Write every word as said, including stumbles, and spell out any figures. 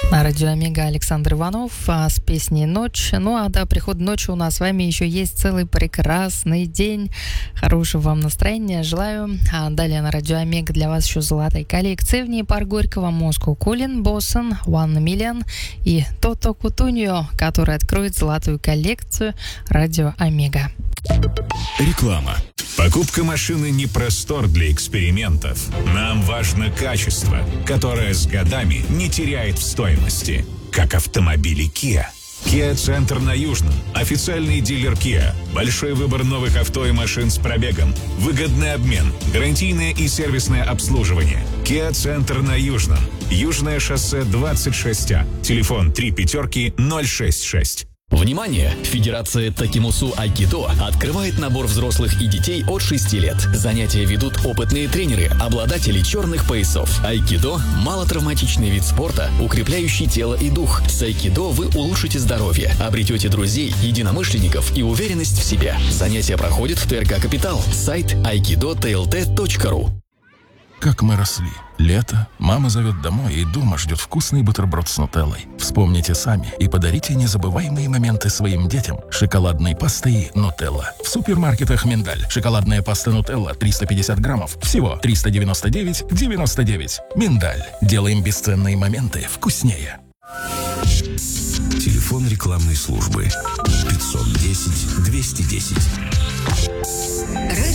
На радио Омега Александр Иванов а, с песней «Ночь». Ну а до прихода ночи у нас с вами еще есть целый прекрасный день. Хорошего вам настроения желаю. А далее на радио Омега для вас еще золотая коллекция. В ней пар Горького, Moscow Calling, Boston, One Million и Тото Кутуньо, который откроет золотую коллекцию радио Омега. Реклама. Покупка машины не простор для экспериментов. Нам важно качество, которое с годами не теряет в стоимости, как автомобили Kia. Kia Центр на Южном. Официальный дилер Kia. Большой выбор новых авто и машин с пробегом. Выгодный обмен. Гарантийное и сервисное обслуживание. Kia Центр на Южном. Южное шоссе двадцать шесть А. Телефон три пятерки ноль шесть шесть. Внимание! Федерация Такимусу Айкидо открывает набор взрослых и детей от шести лет. Занятия ведут опытные тренеры, обладатели черных поясов. Айкидо – малотравматичный вид спорта, укрепляющий тело и дух. С Айкидо вы улучшите здоровье, обретете друзей, единомышленников и уверенность в себе. Занятия проходят в ТРК «Капитал». Сайт айкидо тэ эл тэ точка ру. Как мы росли. Лето, мама зовет домой, и дома ждет вкусный бутерброд с нутеллой. Вспомните сами и подарите незабываемые моменты своим детям шоколадной пастой нутелла. В супермаркетах «Миндаль». Шоколадная паста нутелла триста пятьдесят граммов. Всего триста девяносто девять девяносто девять. «Миндаль». Делаем бесценные моменты вкуснее. Телефон рекламной службы пятьсот десять двести десять.